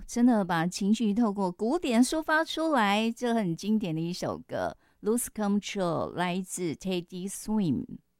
真的把情绪透过鼓点抒发出来，这很经典的一首歌《Lose Control》，来自 Teddy Swims。